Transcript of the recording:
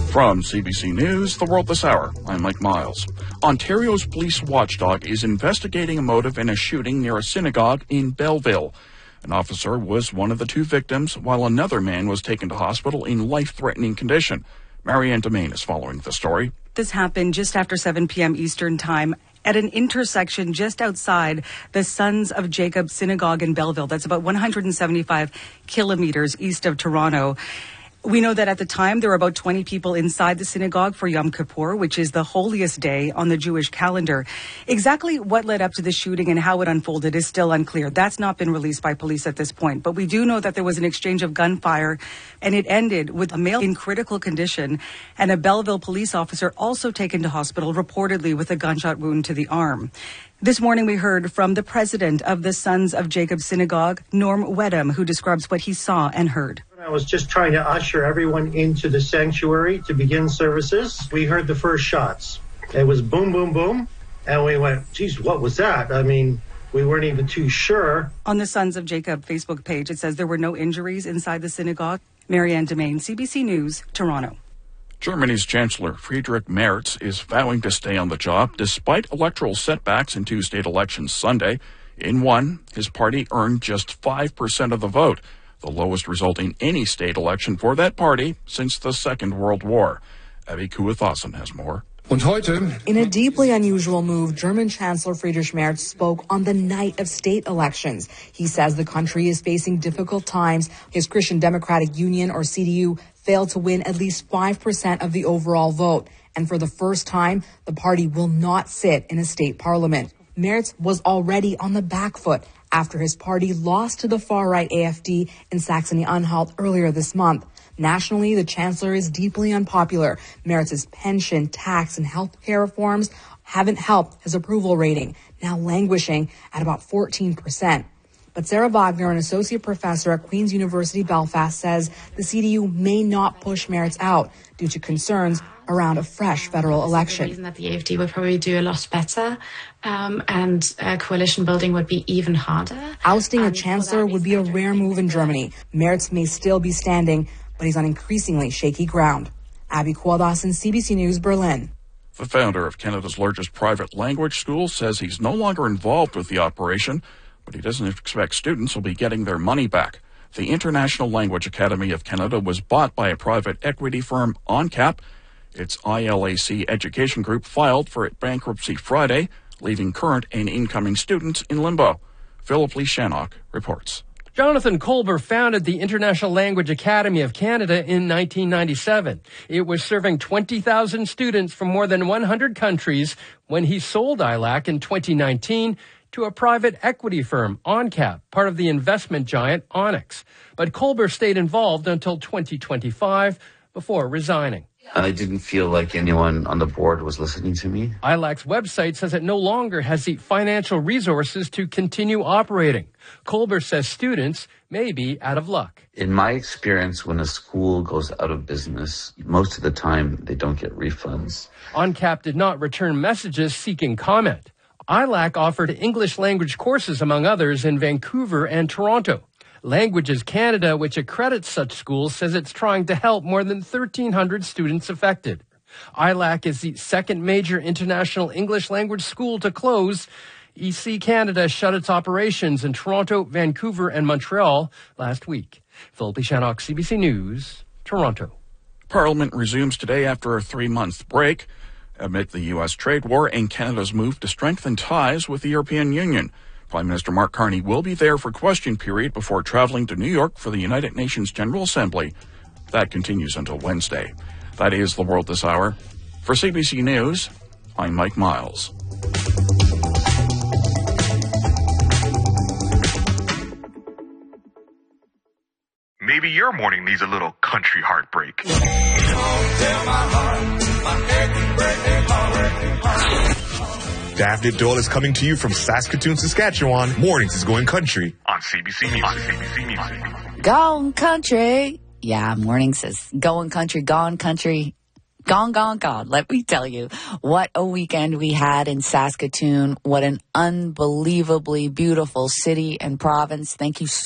From CBC News, The World This Hour, I'm Mike Miles. Ontario's police watchdog is investigating a motive in a shooting near a synagogue in Belleville. An officer was one of the two victims, while another man was taken to hospital in life-threatening condition. Marianne Domain is following the story. This happened just after 7 p.m. Eastern Time at an intersection just outside the Sons of Jacob Synagogue in Belleville. That's about 175 kilometers east of Toronto. We know that at the time there were about 20 people inside the synagogue for Yom Kippur, which is the holiest day on the Jewish calendar. Exactly what led up to the shooting and how it unfolded is still unclear. That's not been released by police at this point. But we do know that there was an exchange of gunfire, and it ended with a male in critical condition and a Belleville police officer also taken to hospital, reportedly with a gunshot wound to the arm. This morning we heard from the president of the Sons of Jacob Synagogue, Norm Wedham, who describes what he saw and heard. I was just trying to usher everyone into the sanctuary to begin services. We heard the first shots. It was boom, boom, boom. And we went, geez, what was that? I mean, we weren't even too sure. On the Sons of Jacob Facebook page, it says there were no injuries inside the synagogue. Marianne Domain, CBC News, Toronto. Germany's Chancellor Friedrich Merz is vowing to stay on the job despite electoral setbacks in two state elections Sunday. In one, his party earned just 5% of the vote, the lowest result in any state election for that party since the Second World War. Abby Kuathasan has more. In a deeply unusual move, German Chancellor Friedrich Merz spoke on the night of state elections. He says the country is facing difficult times. His Christian Democratic Union, or CDU, failed to win at least 5% of the overall vote. And for the first time, the party will not sit in a state parliament. Merz was already on the back foot after his party lost to the far-right AfD in Saxony-Anhalt earlier this month. Nationally, the chancellor is deeply unpopular. Merz's pension, tax, and health care reforms haven't helped his approval rating, now languishing at about 14%. But Sarah Wagner, an associate professor at Queen's University Belfast, says the CDU may not push Merz out due to concerns around a fresh federal election. The reason that the AfD would probably do a lot better and coalition building would be even harder. Ousting a chancellor would be a rare move in Germany. Merz may still be standing, but he's on increasingly shaky ground. Abby Kualdasan, CBC News, Berlin. The founder of Canada's largest private language school says he's no longer involved with the operation, but he doesn't expect students will be getting their money back. The International Language Academy of Canada was bought by a private equity firm, OnCap. Its ILAC education group filed for bankruptcy Friday, leaving current and incoming students in limbo. Philip Lee Shannock reports. Jonathan Kolber founded the International Language Academy of Canada in 1997. It was serving 20,000 students from more than 100 countries when he sold ILAC in 2019 to a private equity firm, OnCap, part of the investment giant Onyx. But Kolber stayed involved until 2025 before resigning. I didn't feel like anyone on the board was listening to me. ILAC's website says it no longer has the financial resources to continue operating. Kolber says students may be out of luck. In my experience, when a school goes out of business, most of the time they don't get refunds. OnCap did not return messages seeking comment. ILAC offered English language courses, among others, in Vancouver and Toronto. Languages Canada, which accredits such schools, says it's trying to help more than 1,300 students affected. ILAC is the second major international English language school to close. EC Canada shut its operations in Toronto, Vancouver, and Montreal last week. Philip Shannock, CBC News, Toronto. Parliament resumes today after a 3-month break amid the U.S. trade war and Canada's move to strengthen ties with the European Union. Prime Minister Mark Carney will be there for question period before traveling to New York for the United Nations General Assembly. That continues until Wednesday. That is The World This Hour. For CBC News, I'm Mike Miles. Maybe your morning needs a little country heartbreak. Daphne Doyle is coming to you from Saskatoon, Saskatchewan. Mornings is going country On CBC Music. Gone country. Yeah, mornings is going country, gone country. Gone. Let me tell you, what a weekend we had in Saskatoon. What an unbelievably beautiful city and province. Thank you so